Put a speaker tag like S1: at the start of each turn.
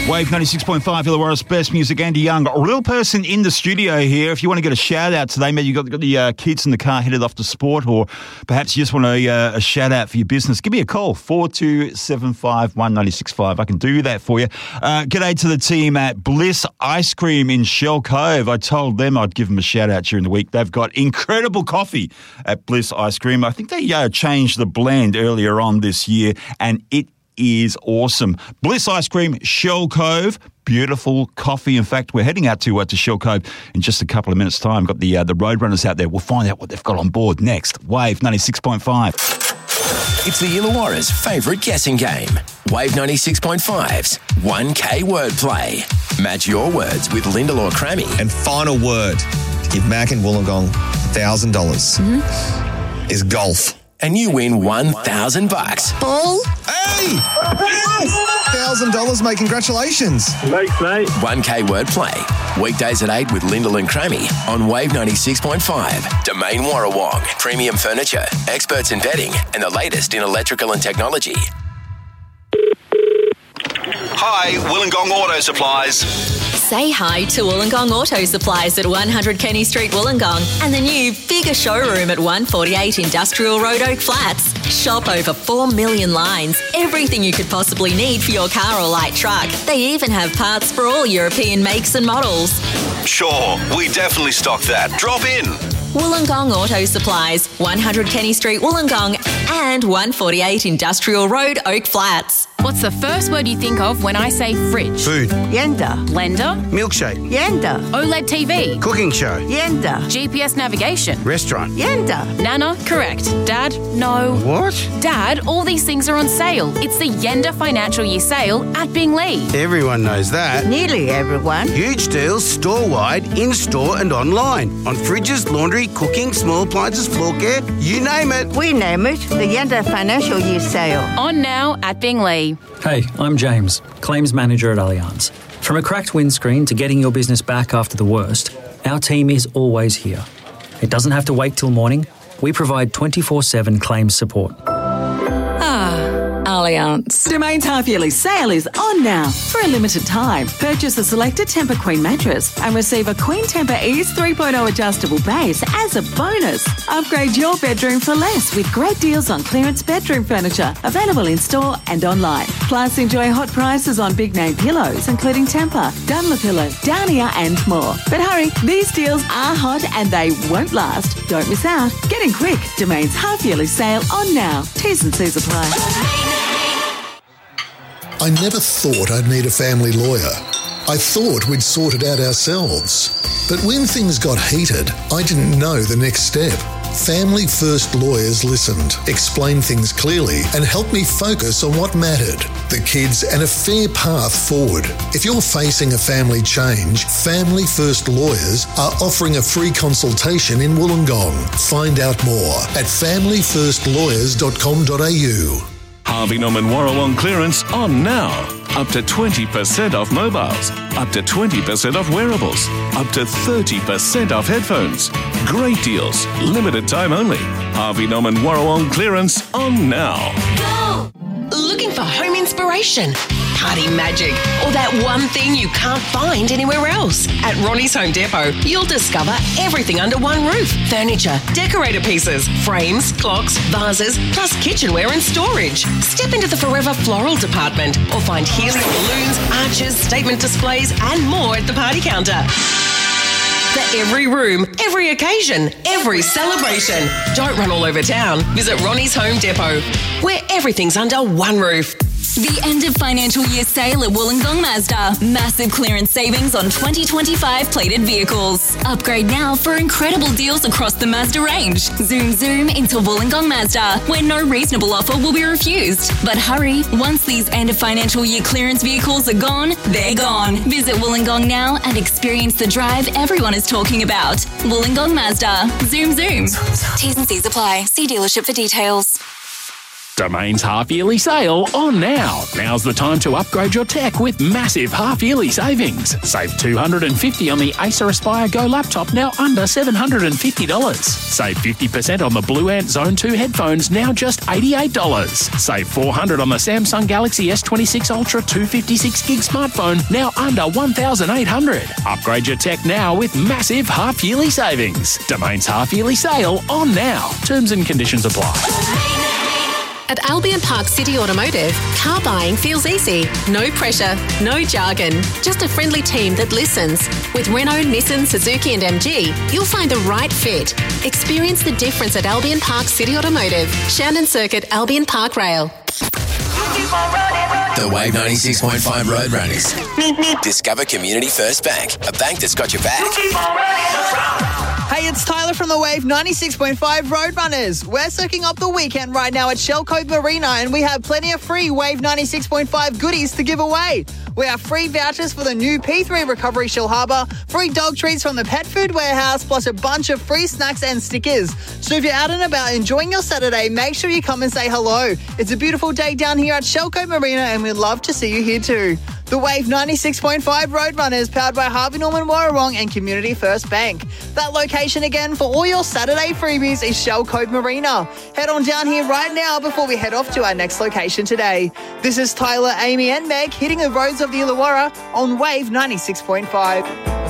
S1: Wave 96.5, Illawarra's best music. Andy Young, a real person in the studio here. If you want to get a shout out today, maybe you've got the kids in the car headed off to sport, or perhaps you just want a shout out for your business, give me a call, 4275 1965. I can do that for you. G'day to the team at Bliss Ice Cream in Shell Cove. I told them I'd give them a shout out during the week. They've got incredible coffee at Bliss Ice Cream. I think they changed the blend earlier on this year, and it is awesome. Bliss Ice Cream, Shell Cove, beautiful coffee. In fact, we're heading out to Shell Cove in just a couple of minutes' time. Got the Roadrunners out there. We'll find out what they've got on board next. Wave 96.5.
S2: It's the Illawarra's favourite guessing game. Wave 96.5's 1K Wordplay. Match your words with Lyndall or Crammy.
S3: And final word to give Mac and Wollongong $1,000 is golf.
S2: And you win $1,000.
S4: Ball?
S3: Hey! $1,000, mate. Congratulations.
S5: Thanks, mate.
S2: 1K Wordplay. Weekdays at 8 with Lyndall and Crammy on Wave 96.5. Domain Warrawong. Premium furniture, experts in bedding, and the latest in electrical and technology.
S6: Hi, Wollongong Auto Supplies.
S7: Say hi to Wollongong Auto Supplies at 100 Kenny Street, Wollongong, and the new, bigger showroom at 148 Industrial Road, Oak Flats. Shop over 4 million lines, everything you could possibly need for your car or light truck. They even have parts for all European makes and models.
S6: Sure, we definitely stock that. Drop in.
S7: Wollongong Auto Supplies, 100 Kenny Street, Wollongong, and 148 Industrial Road, Oak Flats.
S8: What's the first word you think of when I say fridge?
S9: Food.
S4: Yenda.
S8: Blender?
S9: Milkshake.
S4: Yenda.
S8: OLED TV?
S9: Cooking show.
S4: Yenda.
S8: GPS navigation?
S9: Restaurant.
S4: Yenda.
S8: Nana? Correct. Dad? No.
S9: What?
S8: Dad, all these things are on sale. It's the Yenda Financial Year Sale at Binglee.
S9: Everyone knows that.
S4: Nearly everyone.
S9: Huge deals store-wide, in-store and online. On fridges, laundry, cooking, small appliances, floor care, you name it.
S4: We name it the Yenda Financial Year Sale.
S8: On now at Binglee.
S10: Hey, I'm James, Claims Manager at Allianz. From a cracked windscreen to getting your business back after the worst, our team is always here. It doesn't have to wait till morning. We provide 24/7 claims support.
S11: Allianz. Domain's half-yearly sale is on now. For a limited time, purchase a selected Tempur Queen mattress and receive a Queen Tempur Ease 3.0 adjustable base as a bonus. Upgrade your bedroom for less with great deals on clearance bedroom furniture, available in-store and online. Plus, enjoy hot prices on big-name pillows, including Tempur, Dunlopillow, Downier and more. But hurry, these deals are hot and they won't last. Don't miss out. Get in quick. Domain's half-yearly sale on now. T's and C's apply.
S12: I never thought I'd need a family lawyer. I thought we'd sort it out ourselves. But when things got heated, I didn't know the next step. Family First Lawyers listened, explained things clearly, and helped me focus on what mattered, the kids and a fair path forward. If you're facing a family change, Family First Lawyers are offering a free consultation in Wollongong. Find out more at familyfirstlawyers.com.au.
S13: Harvey Norman Warrawong clearance on now. Up to 20% off mobiles, up to 20% off wearables, up to 30% off headphones. Great deals, limited time only. Harvey Norman Warrawong clearance on now.
S14: Go! Looking for home inspiration, party magic, or that one thing you can't find anywhere else? At Ronnie's Home Depot, you'll discover everything under one roof. Furniture, decorator pieces, frames, clocks, vases, plus kitchenware and storage. Step into the Forever Floral department or find helium balloons, arches, statement displays and more at the party counter. For every room, every occasion, every celebration. Don't run all over town. Visit Ronnie's Home Depot, where everything's under one roof.
S7: The end of financial year sale at Wollongong Mazda. Massive clearance savings on 2025 plated vehicles. Upgrade now for incredible deals across the Mazda range. Zoom into Wollongong Mazda, where no reasonable offer will be refused. But hurry, once these end of financial year clearance vehicles are gone, they're gone. Visit Wollongong now and experience the drive everyone is talking about. Wollongong Mazda. Zoom. T's and C's apply. See dealership for details.
S5: Domain's half-yearly sale on now. Now's the time to upgrade your tech with massive half-yearly savings. Save $250 on the Acer Aspire Go laptop, now under $750. Save 50% on the Blue Ant Zone 2 headphones, now just $88. Save $400 on the Samsung Galaxy S26 Ultra 256 gig smartphone, now under $1,800. Upgrade your tech now with massive half-yearly savings. Domain's half-yearly sale on now. Terms and conditions apply.
S15: At Albion Park City Automotive, car buying feels easy. No pressure, no jargon, just a friendly team that listens. With Renault, Nissan, Suzuki and MG, you'll find the right fit. Experience the difference at Albion Park City Automotive, Shannon Circuit, Albion Park Rail.
S2: The Wave 96.5 Road Runners. Discover Community First Bank, a bank that's got your back.
S16: Hey, it's Tyler from the Wave 96.5 Roadrunners. We're soaking up the weekend right now at Shell Cove Marina, and we have plenty of free Wave 96.5 goodies to give away. We have free vouchers for the new P3 Recovery Shell Harbour, free dog treats from the Pet Food Warehouse, plus a bunch of free snacks and stickers. So if you're out and about enjoying your Saturday, make sure you come and say hello. It's a beautiful day down here at Shell Cove Marina, and we'd love to see you here too. The Wave 96.5 Roadrunners, powered by Harvey Norman Warrawong and Community First Bank. That location again for all your Saturday freebies is Shell Cove Marina. Head on down here right now before we head off to our next location today. This is Tyler, Amy and Meg hitting the roads of the Illawarra on Wave 96.5.